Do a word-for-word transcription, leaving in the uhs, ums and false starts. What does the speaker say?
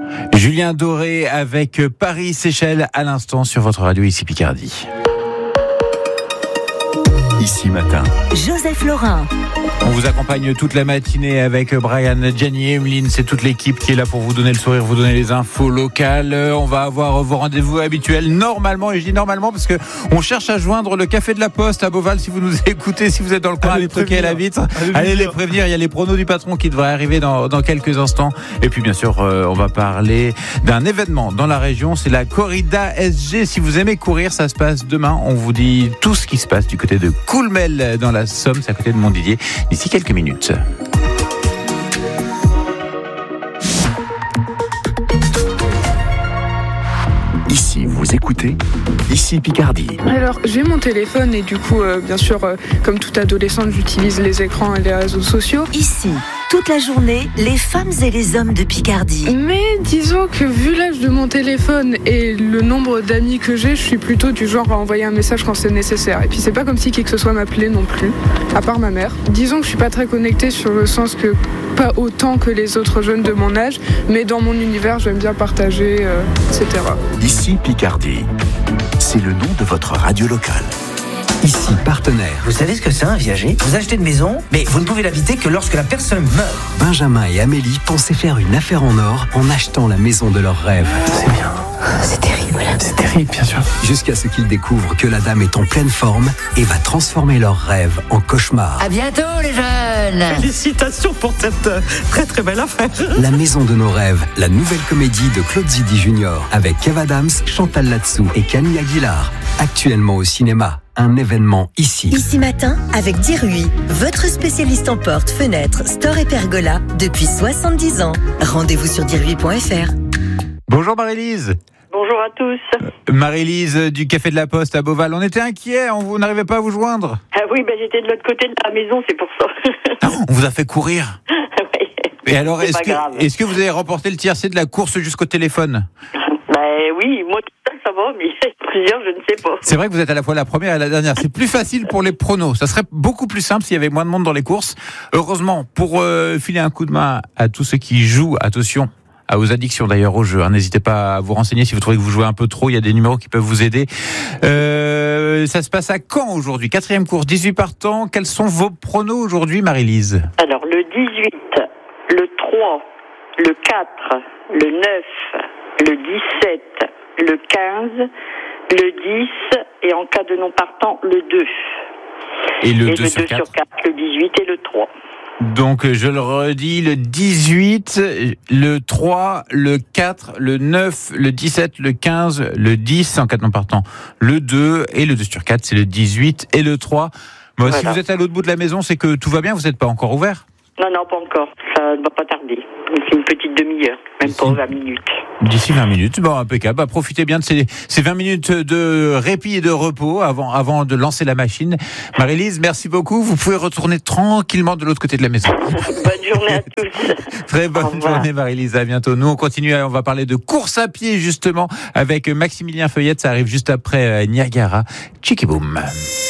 Julien Doré avec Paris-Séchelles à l'instant sur votre radio ici Picardie. Ici Matin. Joseph Laurin. On vous accompagne toute la matinée avec Brian, Gianni, Emeline, c'est toute l'équipe qui est là pour vous donner le sourire, vous donner les infos locales. On va avoir vos rendez-vous habituels normalement, et je dis normalement parce que on cherche à joindre le Café de la Poste à Beauval. Si vous nous écoutez, si vous êtes dans le coin, allez toquer à la vitre, allez, allez les prévenir. Il y a les pronos du patron qui devraient arriver dans, dans quelques instants. Et puis bien sûr, euh, on va parler d'un événement dans la région, c'est la Corrida S G. Si vous aimez courir, ça se passe demain. On vous dit tout ce qui se passe du côté de Coulmel dans la Somme, c'est à côté de Montdidier. D'ici quelques minutes. Ici, vous écoutez, ici Picardie. Alors, j'ai mon téléphone et du coup, euh, bien sûr, euh, comme toute adolescente, j'utilise les écrans et les réseaux sociaux. Ici, toute la journée, les femmes et les hommes de Picardie. Mais disons que vu l'âge de mon téléphone et le nombre d'amis que j'ai, je suis plutôt du genre à envoyer un message quand c'est nécessaire. Et puis c'est pas comme si qui que ce soit m'appelait non plus, à part ma mère. Disons que je suis pas très connectée sur le sens que pas autant que les autres jeunes de mon âge, mais dans mon univers, j'aime bien partager, euh, et cetera. Ici Picardie, c'est le nom de votre radio locale. Ici partenaire. Vous savez ce que c'est un viager ? Vous achetez une maison, mais vous ne pouvez l'habiter que lorsque la personne meurt. Benjamin et Amélie pensaient faire une affaire en or en achetant la maison de leurs rêves. C'est bien. C'est terrible. C'est terrible, bien sûr. Jusqu'à ce qu'ils découvrent que la dame est en pleine forme et va transformer leurs rêves en cauchemars. À bientôt, les jeunes. Félicitations pour cette très très belle affaire. La maison de nos rêves, la nouvelle comédie de Claude Zidi Junior avec Kev Adams, Chantal Latsou et Camille Aguilar. Actuellement au cinéma. Un événement ici. Ici Matin, avec Dirui, votre spécialiste en portes, fenêtres, store et pergola depuis soixante-dix ans. Rendez-vous sur dirui point f r. Bonjour Marie-Lise. Bonjour à tous. Marie-Lise du Café de la Poste à Beauval. On était inquiets, on vous n'arrivait pas à vous joindre. Ah oui, ben j'étais de l'autre côté de la maison, c'est pour ça. Ah, on vous a fait courir. Oui. Et alors, C'est est-ce pas que, grave. est-ce que vous avez remporté le tiercé de la course jusqu'au téléphone ? Ben oui, moi tout seul ça va, mais plusieurs je ne sais pas. C'est vrai que vous êtes à la fois la première et la dernière. C'est plus facile pour les pronos. Ça serait beaucoup plus simple s'il y avait moins de monde dans les courses. Heureusement, pour euh, filer un coup de main à tous ceux qui jouent, attention à vos addictions d'ailleurs au jeu. Hein. N'hésitez pas à vous renseigner si vous trouvez que vous jouez un peu trop. Il y a des numéros qui peuvent vous aider. Euh, ça se passe à Caen aujourd'hui. Quatrième course, dix-huit partants. Quels sont vos pronos aujourd'hui, Marie-Lise ? Alors le dix-huit, le trois, le quatre, le neuf, le dix-sept, le quinze, le dix et en cas de non partant, le deux. Et le et deux le sur deux quatre. sur quatre, le dix-huit et le trois. Donc, je le redis, le dix-huit, le trois, le quatre, le neuf, le dix-sept, le quinze, le dix, en cas de non partant, le deux, et le deux sur quatre, c'est le dix-huit et le trois. Bon, Voilà. Si vous êtes à l'autre bout de la maison, c'est que tout va bien, vous n'êtes pas encore ouvert ? Non, non, pas encore. Ça ne va pas tarder. C'est une petite demi-heure, même pas vingt minutes. D'ici vingt minutes, bon, impeccable. Bah, profitez bien de ces, ces vingt minutes de répit et de repos avant, avant de lancer la machine. Marie-Lise, merci beaucoup. Vous pouvez retourner tranquillement de l'autre côté de la maison. Bonne journée à tous. Très bonne journée, Marie-Lise. À bientôt. Nous, on continue. On va parler de course à pied, justement, avec Maximilien Feuillette. Ça arrive juste après Niagara. Chikiboum.